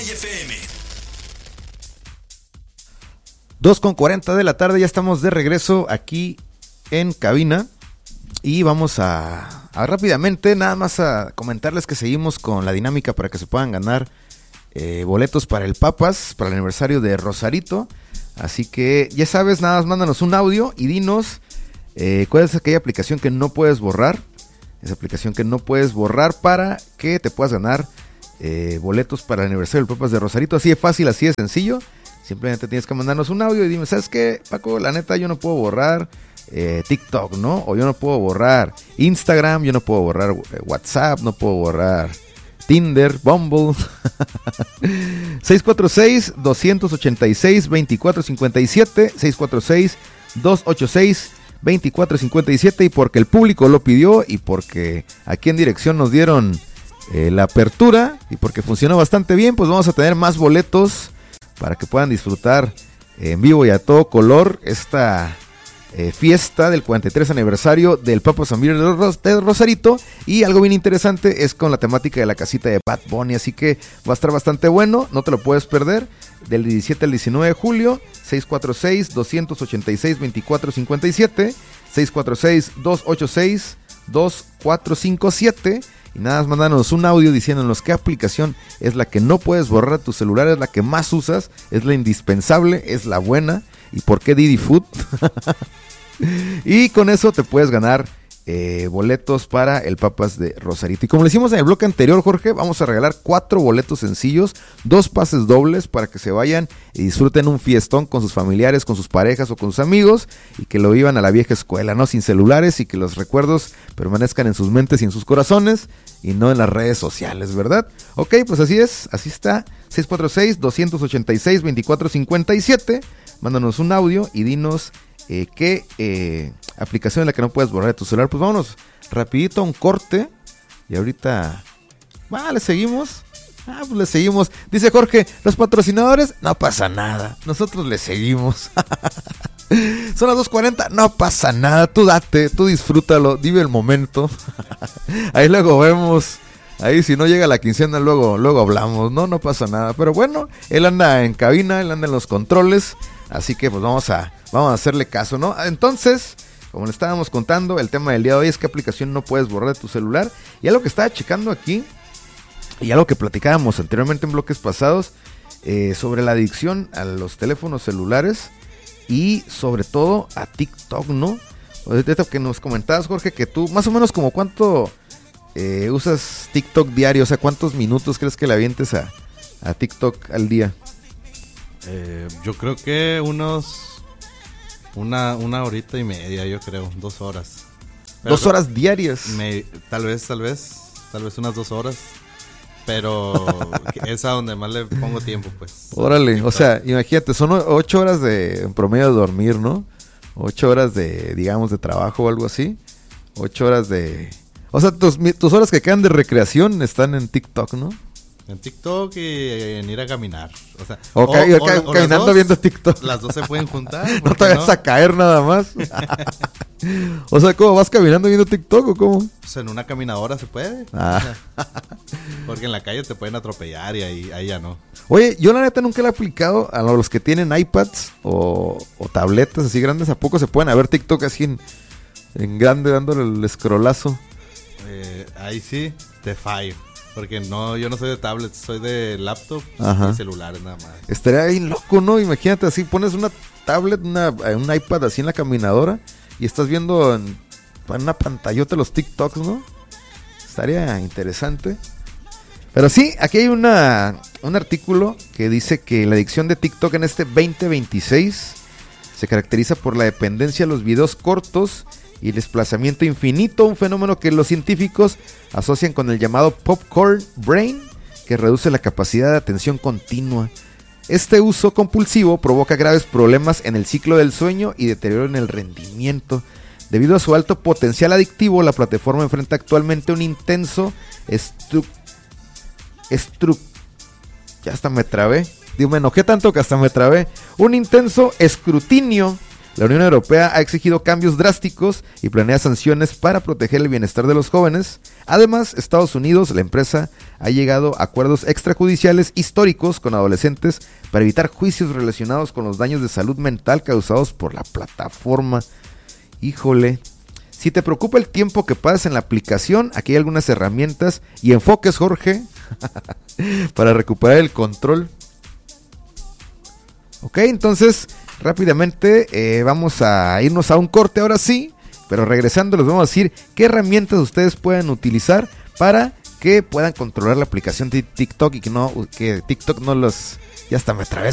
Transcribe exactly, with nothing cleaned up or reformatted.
F M. dos con cuarenta de la tarde, ya estamos de regreso aquí en cabina y vamos a, a rápidamente nada más a comentarles que seguimos con la dinámica para que se puedan ganar eh, boletos para el Papas, para el aniversario de Rosarito. Así que ya sabes, nada más mándanos un audio y dinos eh, cuál es aquella aplicación que no puedes borrar, esa aplicación que no puedes borrar para que te puedas ganar eh, boletos para el aniversario del Papas de Rosarito. Así de fácil, así de sencillo. Simplemente tienes que mandarnos un audio y dime, ¿sabes qué, Paco? La neta, yo no puedo borrar eh, TikTok, ¿no? O yo no puedo borrar Instagram, yo no puedo borrar eh, WhatsApp, no puedo borrar Tinder, Bumble. seis cuatro seis, dos ocho seis, dos cuatro cinco siete, seis cuatro seis, dos ocho seis, dos cuatro cinco siete. Y porque el público lo pidió y porque aquí en dirección nos dieron eh, la apertura y porque funcionó bastante bien, pues vamos a tener más boletos para que puedan disfrutar en vivo y a todo color esta eh, fiesta del cuarenta y tres aniversario del Papa San Miguel de, Ros- de Rosarito. Y algo bien interesante es con la temática de la casita de Bad Bunny, así que va a estar bastante bueno, no te lo puedes perder. Del diecisiete al diecinueve de julio, seis cuatro seis, dos ocho seis, dos cuatro cinco siete, seis cuatro seis, dos ocho seis, dos cuatro cinco siete. Y nada más mándanos un audio diciéndonos qué aplicación es la que no puedes borrar de tu celular, es la que más usas, es la indispensable, es la buena. ¿Y por qué Didi Food? Y con eso te puedes ganar eh, boletos para el Papas de Rosarito. Y como le hicimos en el bloque anterior, Jorge, vamos a regalar cuatro boletos sencillos, dos pases dobles para que se vayan y disfruten un fiestón con sus familiares, con sus parejas o con sus amigos y que lo vivan a la vieja escuela, ¿no? Sin celulares y que los recuerdos permanezcan en sus mentes y en sus corazones y no en las redes sociales, ¿verdad? Ok, pues así es, así está. seis cuatro seis, dos ocho seis, dos cuatro cinco siete. Mándanos un audio y dinos eh, qué eh, aplicación es la que no puedes borrar de tu celular. Pues vámonos rapidito a un corte y ahorita va, le seguimos. Ah, pues le seguimos. Dice Jorge, los patrocinadores, no pasa nada, nosotros le seguimos. Son las dos cuarenta, no pasa nada, tú date, tú disfrútalo, vive el momento. Ahí luego vemos. Ahí si no llega la quincena luego, luego hablamos, no, no pasa nada. Pero bueno, él anda en cabina, él anda en los controles, así que pues vamos a, vamos a hacerle caso, ¿no? Entonces, como le estábamos contando, el tema del día de hoy es qué aplicación no puedes borrar de tu celular. Y algo que estaba checando aquí, y algo que platicábamos anteriormente en bloques pasados, eh, sobre la adicción a los teléfonos celulares y sobre todo a TikTok, ¿no? Ahorita que nos comentabas, Jorge, que tú más o menos como cuánto... Eh, usas TikTok diario, o sea, ¿cuántos minutos crees que le avientes a, a TikTok al día? Eh, yo creo que unos una, una horita y media, yo creo, dos horas. Pero ¿Dos horas diarias? Me, tal vez, tal vez, tal vez unas dos horas. Pero es a donde más le pongo tiempo, pues. Órale, TikTok. O sea, imagínate, son ocho horas de en promedio de dormir, ¿no? Ocho horas de, digamos, de trabajo o algo así. Ocho horas de... O sea, tus, tus horas que quedan de recreación están en TikTok, ¿no? En TikTok y en ir a caminar. O sea, o, o, ca- o, ca- o caminando dos, viendo TikTok. Las dos se pueden juntar. No te vayas no? a caer nada más. O sea, ¿cómo vas caminando viendo TikTok o cómo? Pues en una caminadora se puede. Ah. Porque en la calle te pueden atropellar y ahí, ahí ya no. Oye, yo la neta nunca le he aplicado a los que tienen iPads o, o tabletas así grandes. ¿A poco se pueden ver TikTok así en, en grande dándole el scrollazo? Eh, ahí sí, te fallo. Porque no, yo no soy de tablet, soy de laptop Ajá. y celulares nada más. Estaría ahí loco, ¿no? Imagínate así, pones una tablet, una, un iPad así en la caminadora y estás viendo en, en una pantallota los TikToks, ¿no? Estaría interesante. Pero sí, aquí hay una un artículo que dice que la adicción de TikTok en este veinte veintiséis se caracteriza por la dependencia a los videos cortos y el desplazamiento infinito, un fenómeno que los científicos asocian con el llamado popcorn brain, que reduce la capacidad de atención continua. Este uso compulsivo provoca graves problemas en el ciclo del sueño y deterioro en el rendimiento. Debido a su alto potencial adictivo, la plataforma enfrenta actualmente un intenso estru... estru... ya hasta me trabé. Digo, me enojé tanto que hasta me trabé. Un intenso escrutinio La Unión Europea ha exigido cambios drásticos y planea sanciones para proteger el bienestar de los jóvenes. Además, Estados Unidos, la empresa, ha llegado a acuerdos extrajudiciales históricos con adolescentes para evitar juicios relacionados con los daños de salud mental causados por la plataforma. Híjole. Si te preocupa el tiempo que pasas en la aplicación, aquí hay algunas herramientas y enfoques, Jorge, para recuperar el control. Ok, entonces rápidamente eh, vamos a irnos a un corte ahora sí, pero regresando les vamos a decir qué herramientas ustedes pueden utilizar para que puedan controlar la aplicación de TikTok y que no que TikTok no los... Ya hasta me trabé